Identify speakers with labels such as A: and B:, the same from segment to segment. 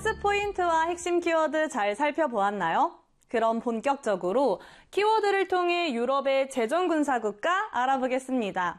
A: 학습 포인트와 핵심 키워드 잘 살펴보았나요? 그럼 본격적으로 키워드를 통해 유럽의 제정군사국가 알아보겠습니다.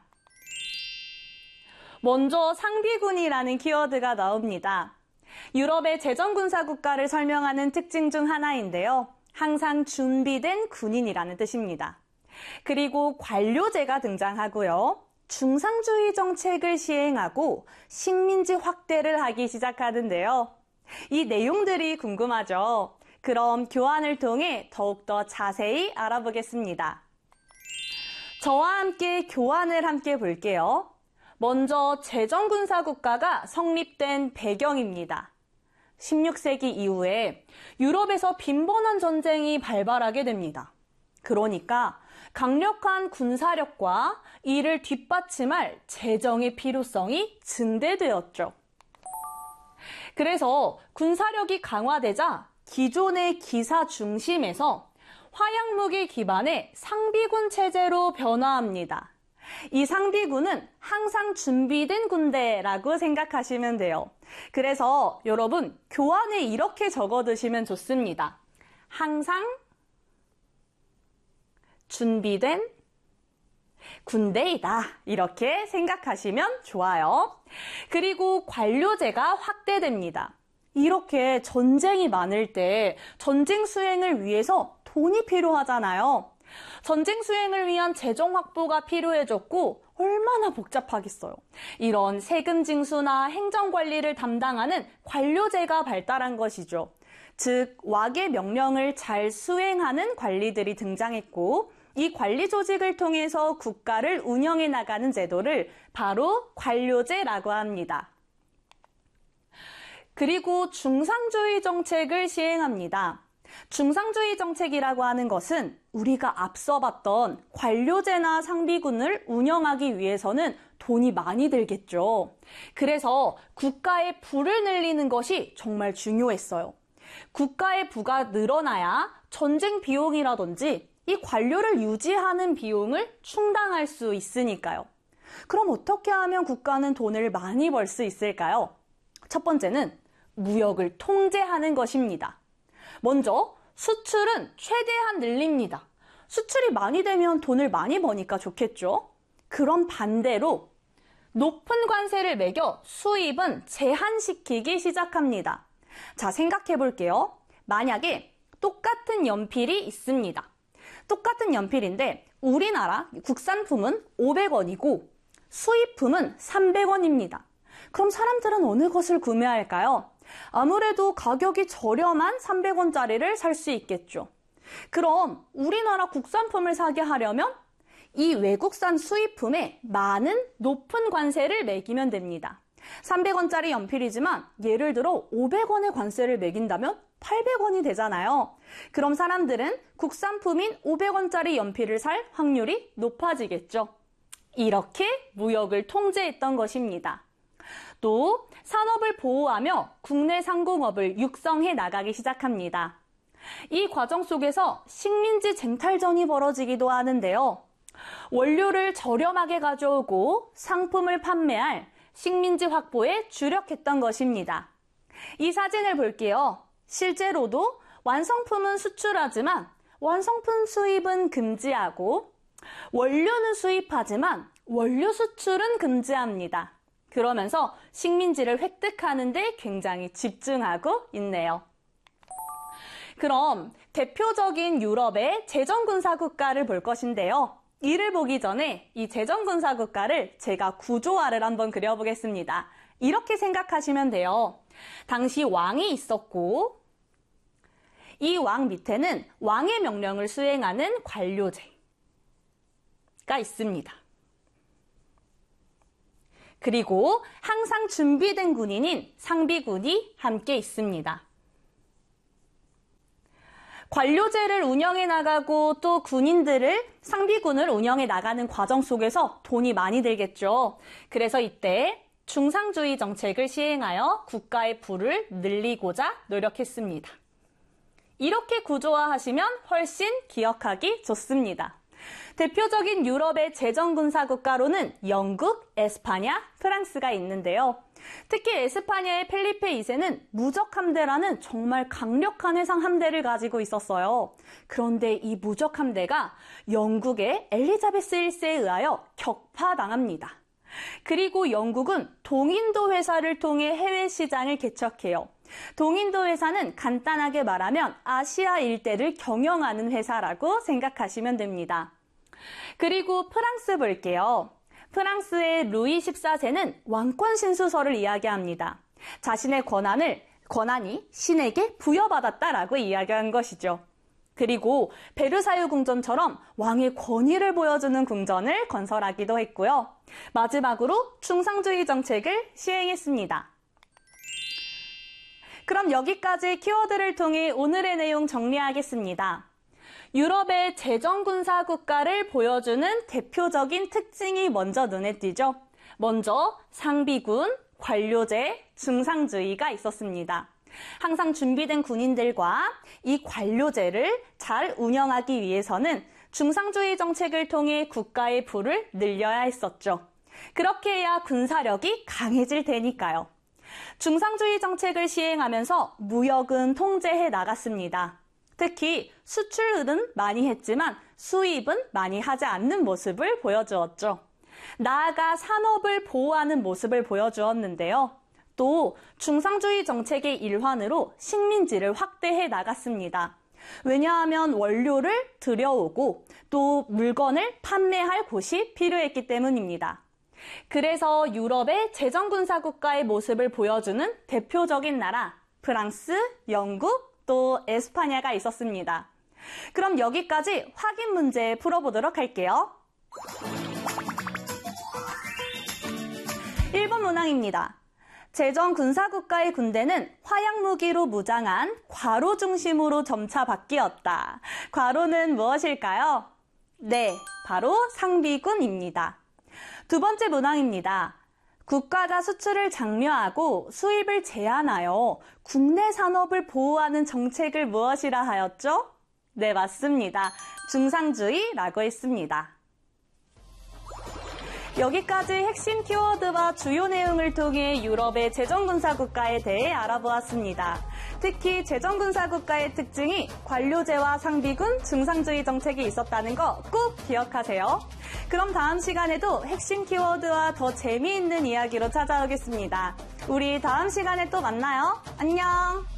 A: 먼저 상비군이라는 키워드가 나옵니다. 유럽의 제정군사국가를 설명하는 특징 중 하나인데요. 항상 준비된 군인이라는 뜻입니다. 그리고 관료제가 등장하고요. 중상주의 정책을 시행하고 식민지 확대를 하기 시작하는데요. 이 내용들이 궁금하죠? 그럼 교환을 통해 더욱더 자세히 알아보겠습니다. 저와 함께 교환을 함께 볼게요. 먼저 제정군사국가가 성립된 배경입니다. 16세기 이후에 유럽에서 빈번한 전쟁이 발발하게 됩니다. 그러니까 강력한 군사력과 이를 뒷받침할 재정의 필요성이 증대되었죠. 그래서 군사력이 강화되자 기존의 기사 중심에서 화약무기 기반의 상비군 체제로 변화합니다. 이 상비군은 항상 준비된 군대라고 생각하시면 돼요. 그래서 여러분 교환에 이렇게 적어두시면 좋습니다. 항상 준비된 군대이다. 이렇게 생각하시면 좋아요. 그리고 관료제가 확대됩니다. 이렇게 전쟁이 많을 때 전쟁 수행을 위해서 돈이 필요하잖아요. 전쟁 수행을 위한 재정 확보가 필요해졌고 얼마나 복잡하겠어요. 이런 세금 징수나 행정 관리를 담당하는 관료제가 발달한 것이죠. 즉 왁의 명령을 잘 수행하는 관리들이 등장했고 이 관리 조직을 통해서 국가를 운영해 나가는 제도를 바로 관료제라고 합니다. 그리고 중상주의 정책을 시행합니다. 중상주의 정책이라고 하는 것은 우리가 앞서 봤던 관료제나 상비군을 운영하기 위해서는 돈이 많이 들겠죠. 그래서 국가의 부를 늘리는 것이 정말 중요했어요. 국가의 부가 늘어나야 전쟁 비용이라든지 이 관료를 유지하는 비용을 충당할 수 있으니까요. 그럼 어떻게 하면 국가는 돈을 많이 벌 수 있을까요? 첫 번째는 무역을 통제하는 것입니다. 먼저 수출은 최대한 늘립니다. 수출이 많이 되면 돈을 많이 버니까 좋겠죠? 그럼 반대로 높은 관세를 매겨 수입은 제한시키기 시작합니다. 자, 생각해 볼게요. 만약에 똑같은 연필이 있습니다. 똑같은 연필인데 우리나라 국산품은 500원이고 수입품은 300원입니다. 그럼 사람들은 어느 것을 구매할까요? 아무래도 가격이 저렴한 300원짜리를 살 수 있겠죠. 그럼 우리나라 국산품을 사게 하려면 이 외국산 수입품에 많은 높은 관세를 매기면 됩니다. 300원짜리 연필이지만 예를 들어 500원의 관세를 매긴다면 800원이 되잖아요. 그럼 사람들은 국산품인 500원짜리 연필을 살 확률이 높아지겠죠. 이렇게 무역을 통제했던 것입니다. 또 산업을 보호하며 국내 상공업을 육성해 나가기 시작합니다. 이 과정 속에서 식민지 쟁탈전이 벌어지기도 하는데요. 원료를 저렴하게 가져오고 상품을 판매할 식민지 확보에 주력했던 것입니다. 이 사진을 볼게요. 실제로도 완성품은 수출하지만 완성품 수입은 금지하고 원료는 수입하지만 원료 수출은 금지합니다. 그러면서 식민지를 획득하는 데 굉장히 집중하고 있네요. 그럼 대표적인 유럽의 제정군사국가를 볼 것인데요. 이를 보기 전에 이 제정군사국가를 제가 구조화를 한번 그려보겠습니다. 이렇게 생각하시면 돼요. 당시 왕이 있었고 이 왕 밑에는 왕의 명령을 수행하는 관료제가 있습니다. 그리고 항상 준비된 군인인 상비군이 함께 있습니다. 관료제를 운영해 나가고 또 군인들을 상비군을 운영해 나가는 과정 속에서 돈이 많이 들겠죠. 그래서 이때 중상주의 정책을 시행하여 국가의 부를 늘리고자 노력했습니다. 이렇게 구조화하시면 훨씬 기억하기 좋습니다. 대표적인 유럽의 제정군사 국가로는 영국, 에스파냐, 프랑스가 있는데요. 특히 에스파냐의 펠리페 2세는 무적 함대라는 정말 강력한 해상 함대를 가지고 있었어요. 그런데 이 무적 함대가 영국의 엘리자베스 1세에 의하여 격파당합니다. 그리고 영국은 동인도 회사를 통해 해외 시장을 개척해요. 동인도 회사는 간단하게 말하면 아시아 일대를 경영하는 회사라고 생각하시면 됩니다. 그리고 프랑스 볼게요. 프랑스의 루이 14세는 왕권 신수설을 이야기합니다. 자신의 권한이 신에게 부여받았다라고 이야기한 것이죠. 그리고 베르사유 궁전처럼 왕의 권위를 보여주는 궁전을 건설하기도 했고요. 마지막으로 충상주의 정책을 시행했습니다. 그럼 여기까지 키워드를 통해 오늘의 내용 정리하겠습니다. 유럽의 제정군사 국가를 보여주는 대표적인 특징이 먼저 눈에 띄죠. 먼저 상비군, 관료제, 중상주의가 있었습니다. 항상 준비된 군인들과 이 관료제를 잘 운영하기 위해서는 중상주의 정책을 통해 국가의 부를 늘려야 했었죠. 그렇게 해야 군사력이 강해질 테니까요. 중상주의 정책을 시행하면서 무역은 통제해 나갔습니다. 특히 수출은 많이 했지만 수입은 많이 하지 않는 모습을 보여주었죠. 나아가 산업을 보호하는 모습을 보여주었는데요. 또 중상주의 정책의 일환으로 식민지를 확대해 나갔습니다. 왜냐하면 원료를 들여오고 또 물건을 판매할 곳이 필요했기 때문입니다. 그래서 유럽의 제정군사국가의 모습을 보여주는 대표적인 나라, 프랑스, 영국, 또 에스파냐가 있었습니다. 그럼 여기까지 확인 문제 풀어보도록 할게요. 1번 문항입니다. 제정군사국가의 군대는 화약무기로 무장한 과로 중심으로 점차 바뀌었다. 과로는 무엇일까요? 네, 바로 상비군입니다. 두 번째 문항입니다. 국가가 수출을 장려하고 수입을 제한하여 국내 산업을 보호하는 정책을 무엇이라 하였죠? 네, 맞습니다. 중상주의라고 했습니다. 여기까지 핵심 키워드와 주요 내용을 통해 유럽의 제정군사국가에 대해 알아보았습니다. 특히 제정군사국가의 특징이 관료제와 상비군, 중상주의 정책이 있었다는 거 꼭 기억하세요. 그럼 다음 시간에도 핵심 키워드와 더 재미있는 이야기로 찾아오겠습니다. 우리 다음 시간에 또 만나요. 안녕!